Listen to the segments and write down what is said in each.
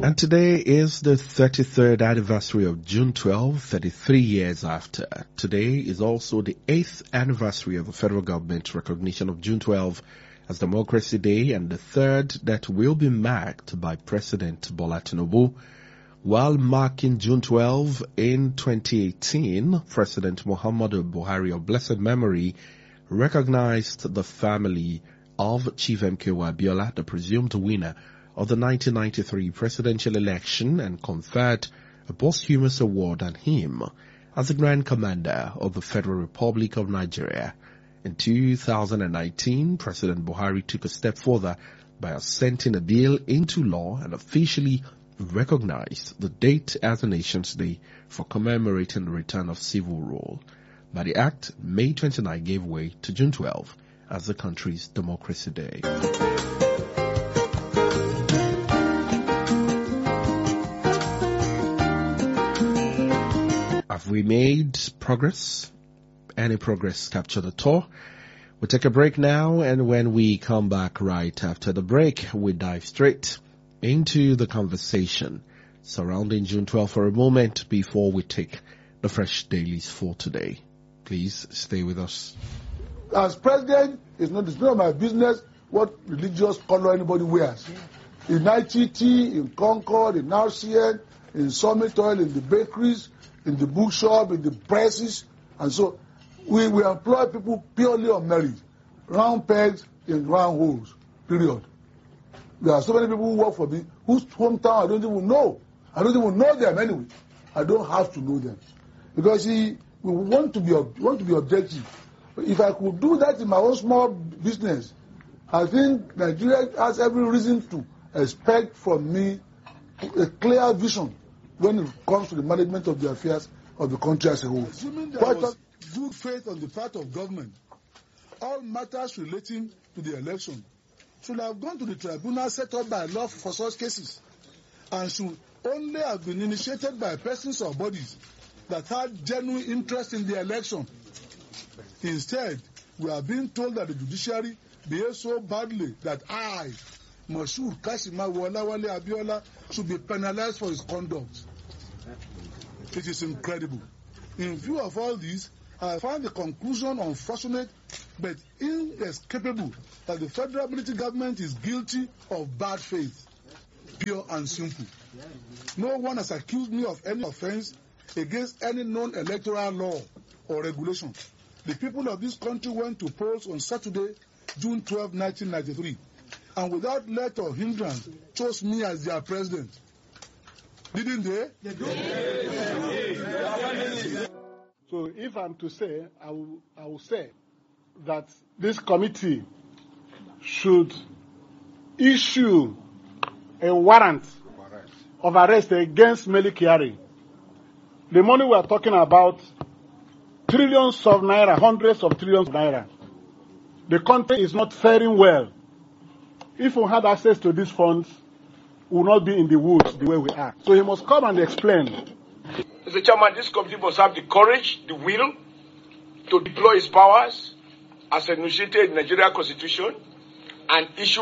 And today is the 33rd anniversary of June 12, 33 years after. Today is also the 8th anniversary of the federal government's recognition of June 12 as Democracy Day, and the third that will be marked by President Bola Tinubu. While marking June 12 in 2018, President Muhammadu Buhari of blessed memory recognized the family of Chief MKO Abiola, the presumed winner of the 1993 presidential election, and conferred a posthumous award on him as the Grand Commander of the Federal Republic of Nigeria. In 2019, President Buhari took a step further by assenting a bill into law and officially recognized the date as the nation's day for commemorating the return of civil rule. By the act, May 29 gave way to June 12 as the country's Democracy Day. Have we made progress? Any progress captured at all? We'll take a break now, and when we come back right after the break, we dive straight into the conversation surrounding June 12 for a moment before we take the fresh dailies for today. Please stay with us. As president, it's not my business what religious color anybody wears. In ITT, in Concord, in RCN, in Summit Oil, in the bakeries, in the bookshop, in the presses, and so we employ people purely on merit. Round pegs in round holes, period. There are so many people who work for me whose hometown I don't even know. I don't even know them anyway. I don't have to know them. Because we want to be objective. If I could do that in my own small business, I think Nigeria has every reason to expect from me a clear vision when it comes to the management of the affairs of the country as a whole. Assuming there was good faith on the part of government, all matters relating to the election should have gone to the tribunal set up by law for such cases, and should only have been initiated by persons or bodies that had genuine interest in the election. Instead, we are being told that the judiciary behaves so badly that I, Moshood Kashimawo Olawale Abiola, should be penalized for his conduct. It is incredible. In view of all this, I find the conclusion unfortunate but inescapable that the federal military government is guilty of bad faith, pure and simple. No one has accused me of any offense against any known electoral law or regulation. The people of this country went to polls on Saturday, June 12, 1993, and without let or hindrance chose me as their president. Didn't they? So if I'm to say, I will say that this committee should issue a warrant of arrest against Mele Kyari. The money we are talking about, trillions of naira, hundreds of trillions of naira. The country is not faring well. If we had access to these funds, we will not be in the woods the way we are. So he must come and explain. Mr. Chairman, this committee must have the courage, the will, to deploy its powers as enunciated in the Nigerian Constitution and issue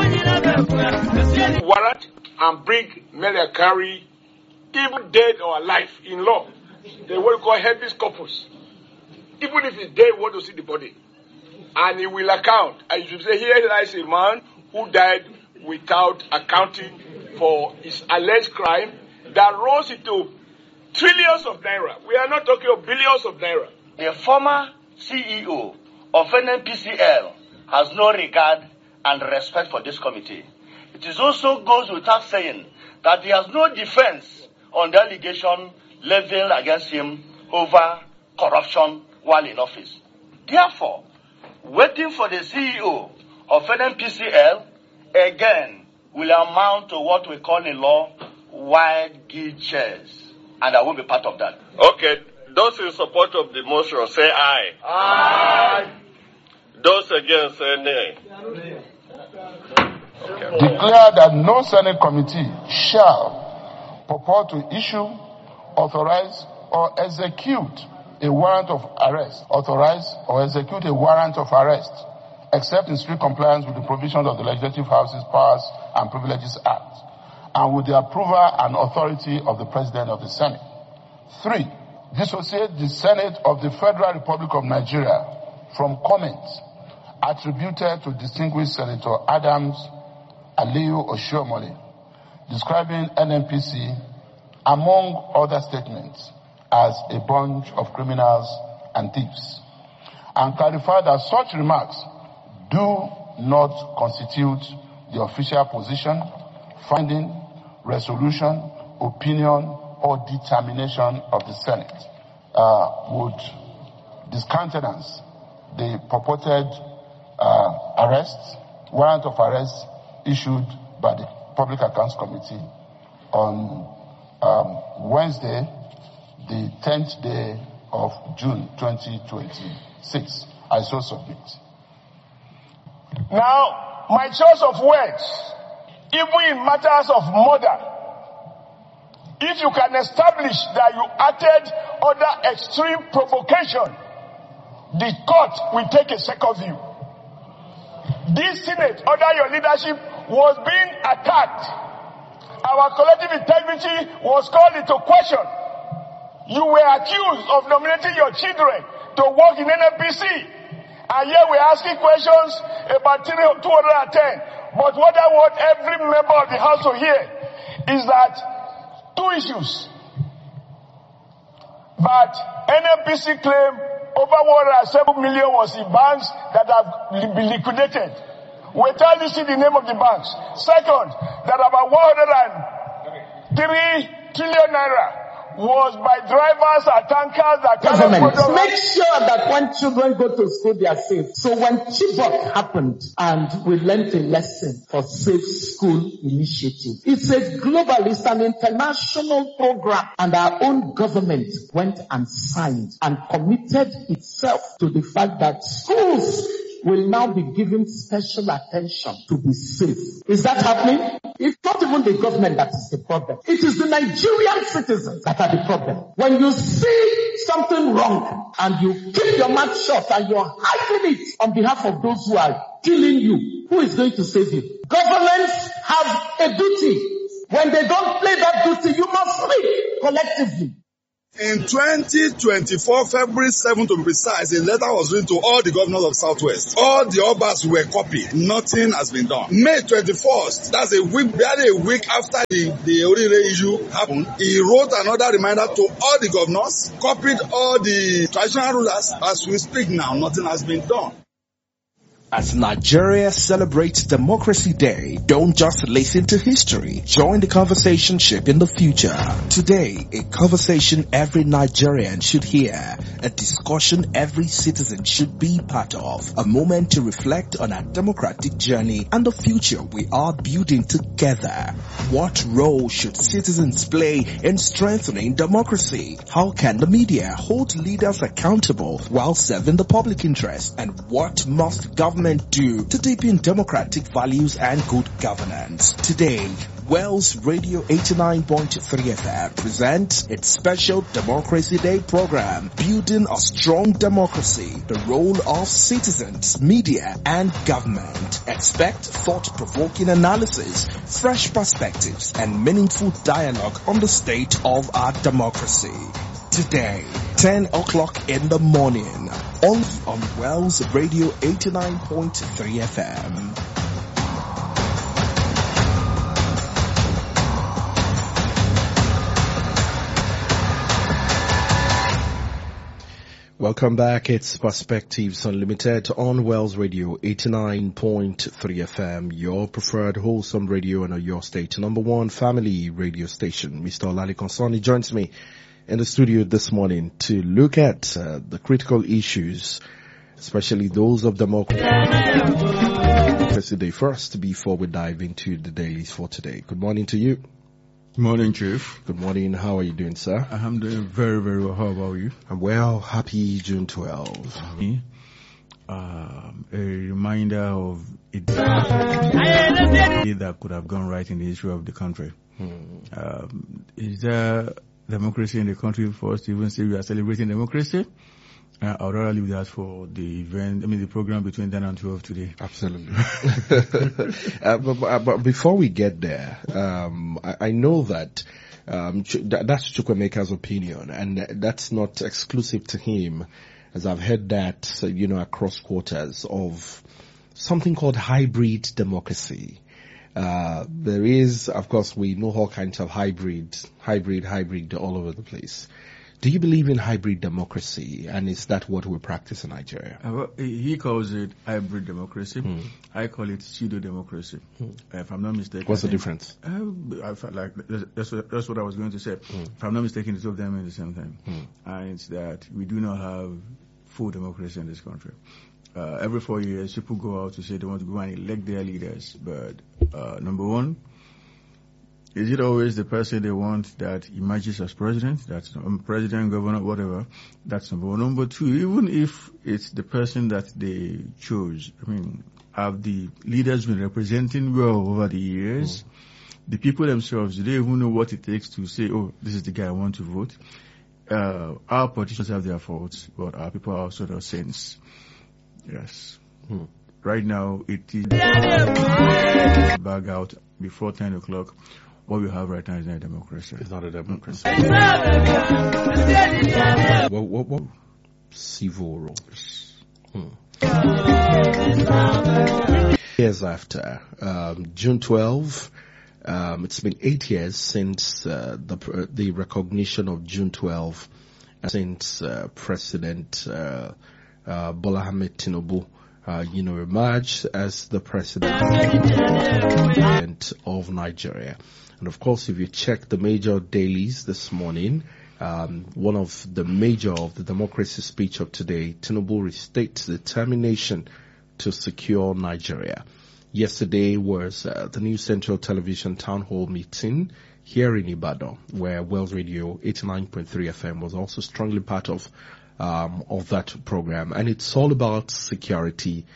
warrant and bring Mele Kyari, even dead or alive, in law. They what we call habeas corpus. Even if he's dead, we want to see the body. And he will account. And you should say, here lies a man who died without accounting for his alleged crime that rose into trillions of naira. We are not talking of billions of naira. The former CEO of NNPCL has no regard and respect for this committee. It is also goes without saying that he has no defense on the allegation leveled against him over corruption while in office. Therefore, waiting for the CEO of NNPCL again will amount to what we call in law wild guild chairs. And I won't be part of that. Okay. Those in support of the motion say aye. Aye. Those against say nay. Declare that no Senate committee shall purport to issue, authorize, or execute a warrant of arrest, authorize or execute a warrant of arrest, except in strict compliance with the provisions of the Legislative House's Powers and Privileges Act, and with the approval and authority of the President of the Senate. 3, dissociate the Senate of the Federal Republic of Nigeria from comments attributed to distinguished Senator Adams Aliyu Oshiomhole, describing NNPC, among other statements, as a bunch of criminals and thieves, and clarify that such remarks do not constitute the official position, finding, resolution, opinion, or determination of the Senate. Would discountenance the purported warrant of arrest issued by the Public Accounts Committee on Wednesday, the 10th day of June 2026. I so submit. Now, my choice of words, even in matters of murder, if you can establish that you acted under extreme provocation, the court will take a second view. This Senate, under your leadership, was being attacked. Our collective integrity was called into question. You were accused of nominating your children to work in NNPC. And yet we're asking questions about 210. But what I want every member of the House to hear is that 2 issues. But NNPC claim over 107 million was in banks that have been liquidated. Without listing the name of the banks. Second, that about 103 trillion naira was by drivers and tankers that government make sure that when children go to school they are safe. So when Chibok happened and we learned a lesson for Safe School Initiative, it's a global, it's an international program, and our own government went and signed and committed itself to the fact that schools will now be given special attention to be safe. Is that happening? It's not even the government that is the problem. It is the Nigerian citizens that are the problem. When you see something wrong and you keep your mouth shut and you're hiding it on behalf of those who are killing you, who is going to save you? Governments have a duty. When they don't play that duty, you must speak collectively. In 2024, February 7 to be precise, a letter was written to all the governors of Southwest. All the Obas were copied. Nothing has been done. May 21st, that's a week, barely a week after the Orire issue happened, he wrote another reminder to all the governors, copied all the traditional rulers. As we speak now, nothing has been done. As Nigeria celebrates Democracy Day, don't just listen to history. Join the conversation ship in the future. Today, a conversation every Nigerian should hear. A discussion every citizen should be part of. A moment to reflect on our democratic journey and the future we are building together. What role should citizens play in strengthening democracy? How can the media hold leaders accountable while serving the public interest? And what must government do to deepen democratic values and good governance? Today, Wells Radio 89.3 FM presents its special Democracy Day program, Building a Strong Democracy, the Role of Citizens, Media and Government. Expect thought-provoking analysis, fresh perspectives and meaningful dialogue on the state of our democracy. Today, 10 o'clock in the morning, only on Wells Radio 89.3 FM. Welcome back. It's Perspectives Unlimited on Wells Radio 89.3 FM, your preferred wholesome radio in your state. Number one family radio station. Mr. Olale Konsoni joins me in the studio this morning to look at the critical issues, especially those of Democracy Day first, before we dive into the dailies for today. Good morning to you. Good morning, Chief. Good morning. How are you doing, sir? I'm doing very, very well. How about you? I'm well. Happy June 12th. A reminder of a day that could have gone right in the history of the country. Is there democracy in the country for us to even say we are celebrating democracy? I would rather leave that for the event, the program between 10 and 12 today. Absolutely. But before we get there, I know that that's Chukwuemeka's opinion, and that's not exclusive to him, as I've heard that, across quarters, of something called hybrid democracy. There is, of course, we know all kinds of hybrid all over the place. Do you believe in hybrid democracy, and is that what we practice in Nigeria? He calls it hybrid democracy. I call it pseudo-democracy. If I'm not mistaken. What's the difference? I felt like that's what I was going to say. If I'm not mistaken, the two of them mean the same thing. And it's that we do not have full democracy in this country. Every 4 years, people go out to say they want to go and elect their leaders. But number one, is it always the person they want that emerges as president? That's president, governor, whatever. That's number one. Number two, even if it's the person that they chose, have the leaders been representing well over the years? The people themselves, do they even know what it takes to say, oh, this is the guy I want to vote? Our politicians have their faults, but our people are also the saints. Yes. Right now, it is bag out before 10 o'clock. What we have right now is not a democracy. It's not a democracy. What? Civil rules. Years after, June 12, it's been 8 years since the recognition of June 12, since President Bola Ahmed Tinubu emerged as the president of Nigeria. And of course, if you check the major dailies this morning, one of the major of the democracy speech of today, Tinubu restates determination to secure Nigeria. Yesterday was the new Central Television Town Hall meeting here in Ibadan, where Wells Radio 89.3 FM was also strongly part of that program. And it's all about security.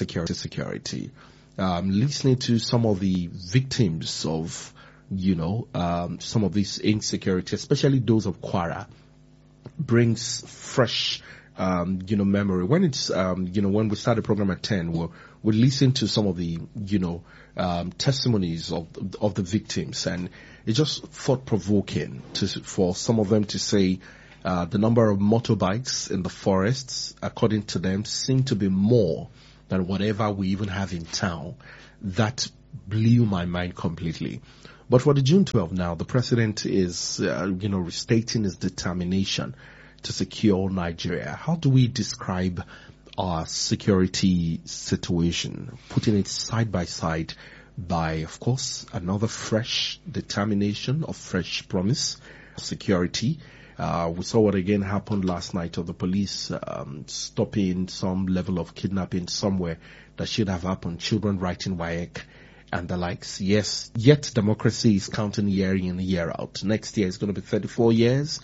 Listening to some of the victims of some of this insecurity, especially those of Kwara, brings fresh, memory. When it's, when we start the program at 10, we'll listen to some of the, testimonies of the victims, and it's just thought-provoking for some of them to say, the number of motorbikes in the forests, according to them, seem to be more than whatever we even have in town. That blew my mind completely. But for the June 12 now, the president is, restating his determination to secure Nigeria. How do we describe our security situation, putting it side by side by, of course, another fresh determination of fresh promise of security? We saw what again happened last night of the police stopping some level of kidnapping somewhere that should have happened, children writing WAEC and the likes. Yes, yet democracy is counting year in, year out. Next year is going to be 34 years.